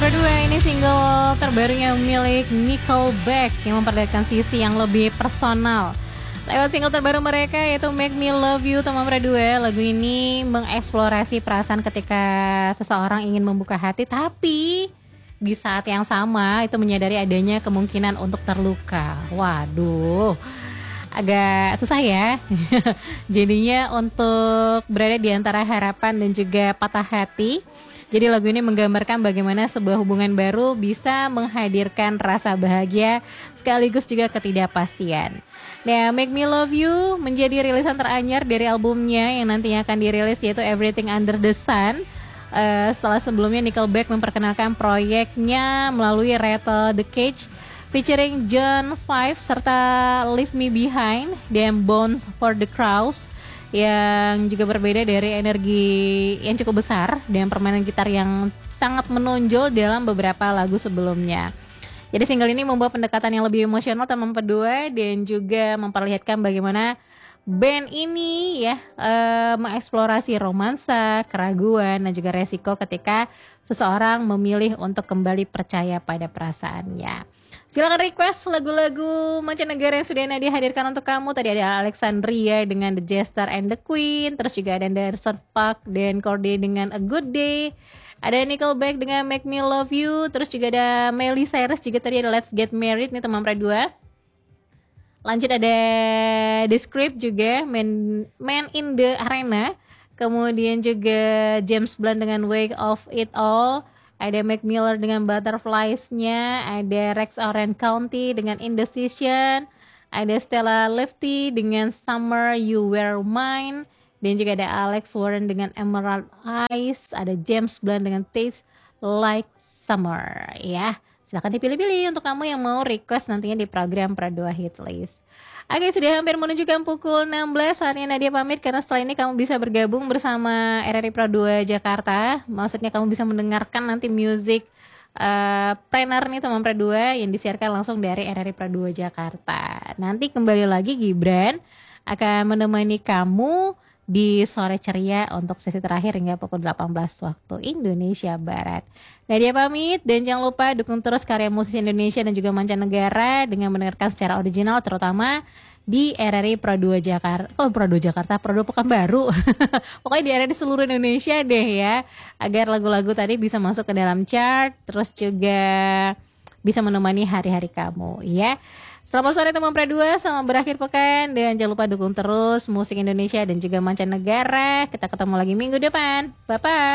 Berdua ini single terbarunya milik Nickelback yang memperlihatkan sisi yang lebih personal. Lewat single terbaru mereka yaitu Make Me Love You teman berdua. Lagu ini mengeksplorasi perasaan ketika seseorang ingin membuka hati, tapi di saat yang sama itu menyadari adanya kemungkinan untuk terluka. Waduh, agak susah ya. Jadinya untuk berada di antara harapan dan juga patah hati. Jadi lagu ini menggambarkan bagaimana sebuah hubungan baru bisa menghadirkan rasa bahagia sekaligus juga ketidakpastian. Nah, Make Me Love You menjadi rilisan teranyar dari albumnya yang nantinya akan dirilis yaitu Everything Under the Sun. Setelah sebelumnya Nickelback memperkenalkan proyeknya melalui Rattle the Cage featuring John Five serta Leave Me Behind dan Bones for the Crows, yang juga berbeda dari energi yang cukup besar dan permainan gitar yang sangat menonjol dalam beberapa lagu sebelumnya. Jadi single ini membawa pendekatan yang lebih emosional teman berdua dan juga memperlihatkan bagaimana band ini ya mengeksplorasi romansa, keraguan dan juga resiko ketika seseorang memilih untuk kembali percaya pada perasaannya. Silakan request lagu-lagu mancanegara yang sudah Nadia hadirkan untuk kamu. Tadi ada Alexandria dengan The Jester and the Queen, terus juga ada Anderson .Paak dan Corday dengan A Good Day. Ada Nickelback dengan Make Me Love You, terus juga ada Miley Cyrus juga tadi ada Let's Get Married nih teman berdua. Lanjut ada The Script juga Man in the Arena. Kemudian juga James Blunt dengan Wake of It All. Ada Mac Miller dengan Butterflies-nya. Ada Rex Orange County dengan Indecision. Ada Stella Lefty dengan Summer You Were Mine. Dan juga ada Alex Warren dengan Emerald Eyes. Ada James Blunt dengan Taste Like Summer. Ya, silahkan dipilih-pilih untuk kamu yang mau request nantinya di program Pro2 Hitlist. Oke, sudah hampir menunjukkan pukul 16. Saatnya Nadia pamit karena setelah ini kamu bisa bergabung bersama RRI Pro2 Jakarta. Maksudnya kamu bisa mendengarkan nanti music planner nih teman Pro2 yang disiarkan langsung dari RRI Pro2 Jakarta. Nanti kembali lagi Gibran akan menemani kamu di sore ceria untuk sesi terakhir hingga pukul 18 waktu Indonesia Barat. Nadia pamit dan jangan lupa dukung terus karya musisi Indonesia dan juga mancanegara dengan mendengarkan secara original terutama di RRI Pro2 Jakarta. Pro2 Jakarta, Pro2 Pekanbaru. Pokoknya di RRI seluruh Indonesia deh ya, agar lagu-lagu tadi bisa masuk ke dalam chart terus juga bisa menemani hari-hari kamu ya. Selamat sore teman Pro2, selamat berakhir pekan dan jangan lupa dukung terus musik Indonesia dan juga mancanegara. Kita ketemu lagi minggu depan. Bye bye.